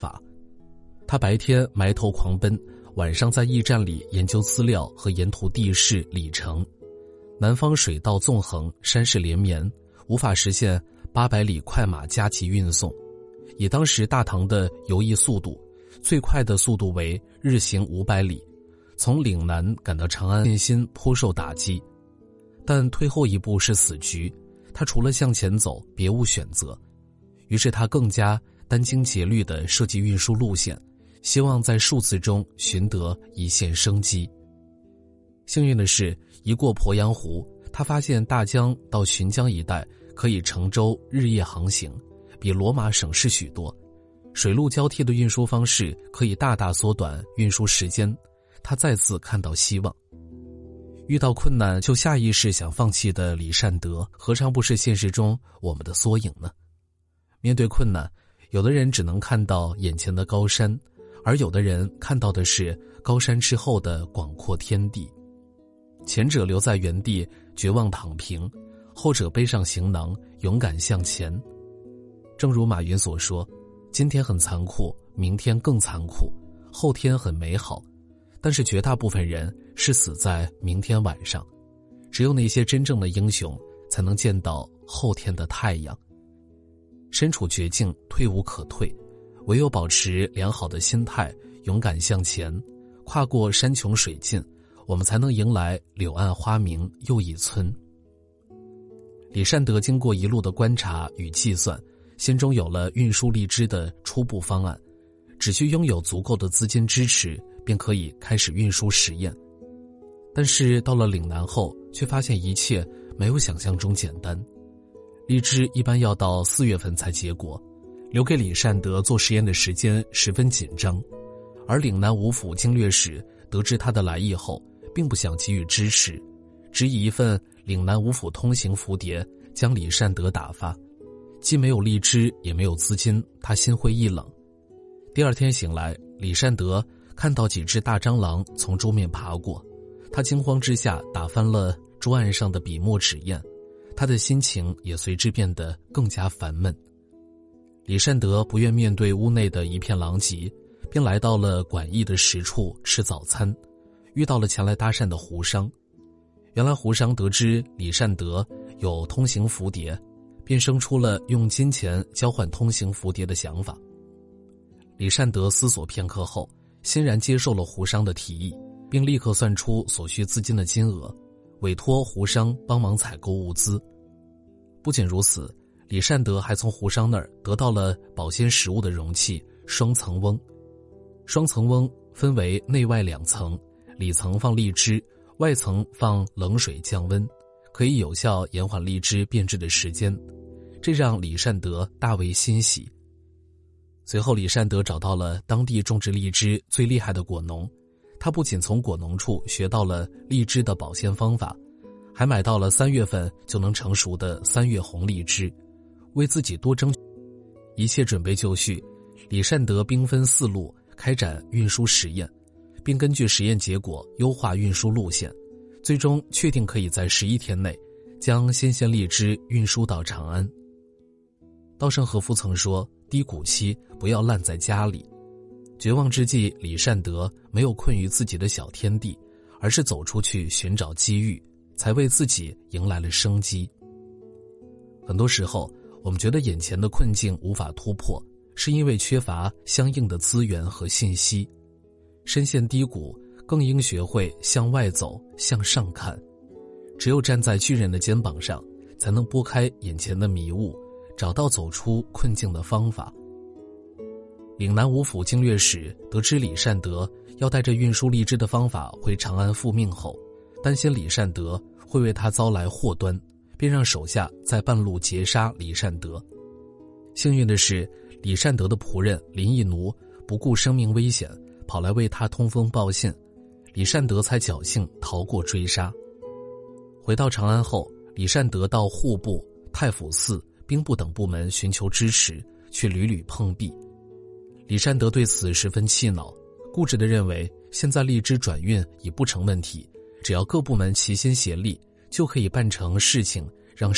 他白天埋头狂奔，晚上在驿站里研究资料和沿途地势里程。南方水道纵横，山势连绵，无法实现800里快马加急运送。以当时大唐的游弋速度，最快的速度为日行500里，从岭南赶到长安，信心颇受打击。但退后一步是死局，他除了向前走别无选择。于是他更加殚精竭虑地设计运输路线，希望在数次中寻得一线生机。幸运的是，一过鄱阳湖，他发现大江到浔江一带可以乘舟日夜航行，比罗马省事许多。水陆交替的运输方式可以大大缩短运输时间，他再次看到希望。遇到困难就下意识想放弃的李善德，何尝不是现实中我们的缩影呢？面对困难，有的人只能看到眼前的高山，而有的人看到的是高山之后的广阔天地。前者留在原地绝望躺平，后者背上行囊勇敢向前。正如马云所说，今天很残酷，明天更残酷，后天很美好，但是绝大部分人是死在明天晚上。只有那些真正的英雄才能见到后天的太阳。身处绝境，退无可退，唯有保持良好的心态，勇敢向前，跨过山穷水尽，我们才能迎来柳暗花明又一村。李善德经过一路的观察与计算，心中有了运输荔枝的初步方案，只需拥有足够的资金支持，便可以开始运输实验。但是到了岭南后，却发现一切没有想象中简单。荔枝一般要到4月份才结果，留给李善德做实验的时间十分紧张。而岭南五府经略使得知他的来意后，并不想给予支持，只以一份岭南五府通行符牒将李善德打发。既没有荔枝，也没有资金，他心灰意冷。第二天醒来，李善德看到几只大蟑螂从桌面爬过，他惊慌之下打翻了桌案上的笔墨纸砚，他的心情也随之变得更加烦闷。李善德不愿面对屋内的一片狼藉，便来到了馆驿的食处吃早餐，遇到了前来搭讪的胡商。原来胡商得知李善德有通行符牒，便生出了用金钱交换通行符牒的想法。李善德思索片刻后，欣然接受了胡商的提议，并立刻算出所需资金的金额，委托胡商帮忙采购物资。不仅如此，李善德还从胡商那儿得到了保鲜食物的容器双层瓮。双层瓮分为内外2层，里层放荔枝，外层放冷水降温，可以有效延缓荔枝变质的时间，这让李善德大为欣喜。随后李善德找到了当地种植荔枝最厉害的果农，他不仅从果农处学到了荔枝的保鲜方法，还买到了3月份就能成熟的3月红荔枝，为自己多争取。一切准备就绪，李善德兵分4路开展运输实验，并根据实验结果优化运输路线，最终确定可以在11天内将新鲜荔枝运输到长安。稻盛和夫曾说，低谷期不要烂在家里。绝望之际，李善德没有困于自己的小天地，而是走出去寻找机遇，才为自己迎来了生机。很多时候，我们觉得眼前的困境无法突破，是因为缺乏相应的资源和信息。深陷低谷，更应学会向外走，向上看。只有站在巨人的肩膀上，才能拨开眼前的迷雾，找到走出困境的方法。岭南五府经略使得知李善德要带着运输荔枝的方法回长安复命后，担心李善德会为他遭来祸端，便让手下在半路截杀李善德。幸运的是，李善德的仆人林义奴不顾生命危险，跑来为他通风报信，李善德才侥幸逃过追杀。回到长安后，李善德到户部、太府寺、兵部等部门寻求支持，却屡屡碰壁。李善德对此十分气恼，固执地认为现在荔枝转运已不成问题，只要各部门齐心协力，就可以办成事情